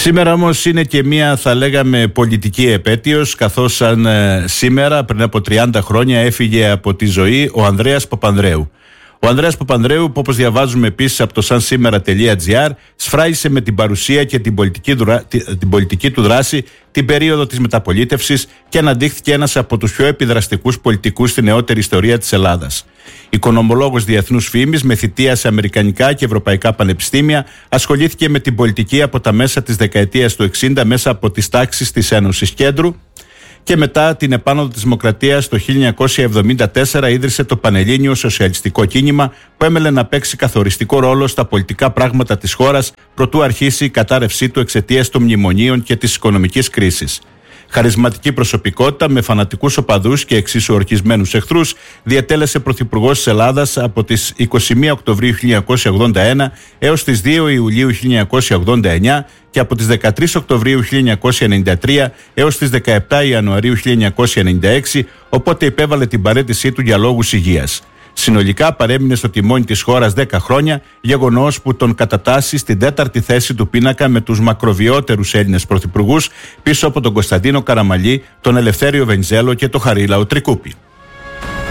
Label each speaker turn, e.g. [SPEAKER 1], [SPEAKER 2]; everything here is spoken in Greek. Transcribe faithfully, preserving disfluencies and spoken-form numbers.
[SPEAKER 1] Σήμερα όμως είναι και μια, θα λέγαμε, πολιτική επέτειος, καθώς σαν ε, σήμερα πριν από τριάντα χρόνια έφυγε από τη ζωή ο Ανδρέας Παπανδρέου. Ο Ανδρέας Παπανδρέου, που όπως διαβάζουμε επίσης από το σαν σήμερα τελεία τζι άρ, σφράγισε με την παρουσία και την πολιτική, δρα... την πολιτική του δράση την περίοδο της μεταπολίτευσης και αναδείχθηκε ένας από τους πιο επιδραστικούς πολιτικούς στη νεότερη ιστορία της Ελλάδας. Οικονομολόγος διεθνούς φήμης, με θητεία σε αμερικανικά και ευρωπαϊκά πανεπιστήμια, ασχολήθηκε με την πολιτική από τα μέσα της δεκαετίας του εξήντα μέσα από τις τάξεις της Ένωσης Κέντρου. Και μετά την επάνωδο της Δημοκρατίας το χίλια εννιακόσια εβδομήντα τέσσερα ίδρυσε το Πανελλήνιο Σοσιαλιστικό Κίνημα, που έμελε να παίξει καθοριστικό ρόλο στα πολιτικά πράγματα της χώρας προτού αρχίσει η κατάρρευσή του εξαιτίας των μνημονίων και της οικονομικής κρίσης. Χαρισματική προσωπικότητα με φανατικούς οπαδούς και εξίσου ορκισμένους εχθρούς, διετέλεσε πρωθυπουργός της Ελλάδας από τις είκοσι μία Οκτωβρίου χίλια εννιακόσια ογδόντα ένα έως τις δύο Ιουλίου χίλια εννιακόσια ογδόντα εννιά και από τις δεκατρείς Οκτωβρίου χίλια εννιακόσια ενενήντα τρία έως τις δεκαεπτά Ιανουαρίου χίλια εννιακόσια ενενήντα έξι, οπότε υπέβαλε την παραίτησή του για λόγους υγείας. Συνολικά παρέμεινε στο τιμόνι της χώρας δέκα χρόνια, γεγονός που τον κατατάσσει στην τέταρτη θέση του πίνακα με τους μακροβιότερους Έλληνες πρωθυπουργούς, πίσω από τον Κωνσταντίνο Καραμανλή, τον Ελευθέριο Βενιζέλο και τον Χαρίλαο Τρικούπη.